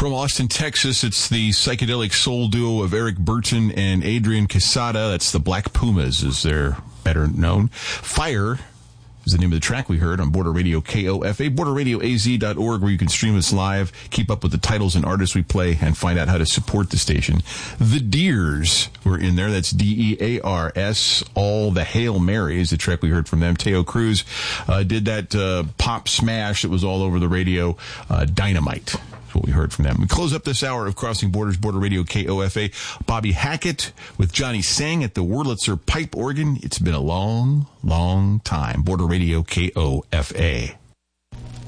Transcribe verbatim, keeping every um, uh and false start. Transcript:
From Austin, Texas, it's the psychedelic soul duo of Eric Burton and Adrian Quesada. That's the Black Pumas, as they're better known. Fire is the name of the track we heard on Border Radio K O F A, border radio a z dot org, where you can stream us live, keep up with the titles and artists we play, and find out how to support the station. The Dears were in there. That's D E A R S. All the Hail Marys, the track we heard from them. Teo Cruz uh, did that uh, pop smash that was all over the radio, uh, Dynamite. What we heard from them. We close up this hour of Crossing Borders, Border Radio K O F A. Bobby Hackett with Johnny Sang at the Wurlitzer pipe organ. It's been a long, long time. Border Radio K O F A.